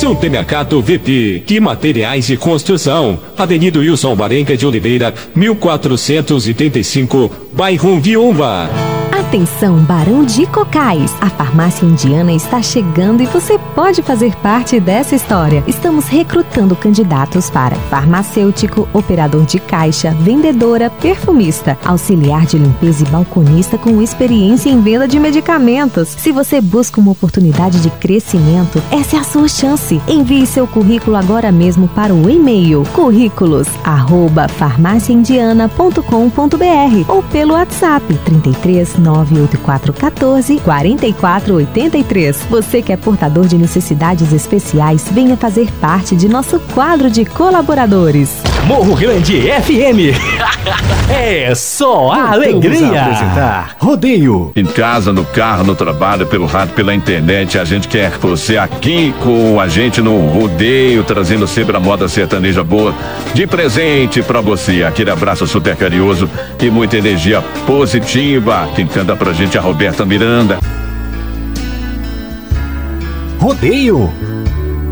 Supermercado VP e Materiais de Construção, Avenida Wilson Barenga de Oliveira, 1485, bairro Viúva. Atenção, Barão de Cocais! A farmácia indiana está chegando e você pode fazer parte dessa história. Estamos recrutando candidatos para farmacêutico, operador de caixa, vendedora, perfumista, auxiliar de limpeza e balconista com experiência em venda de medicamentos. Se você busca uma oportunidade de crescimento, essa é a sua chance. Envie seu currículo agora mesmo para o e-mail currículos@farmaciaindiana.com.br ou pelo WhatsApp 33 98414 4483. Você que é portador de necessidades especiais, venha fazer parte de nosso quadro de colaboradores. Morro Grande FM. É só a alegria. Apresentar Rodeio. Em casa, no carro, no trabalho, pelo rádio, pela internet, a gente quer você aqui com a gente no Rodeio, trazendo sempre a moda sertaneja boa de presente pra você. Aquele abraço super carinhoso e muita energia positiva. Quem canta pra gente é a Roberta Miranda. Rodeio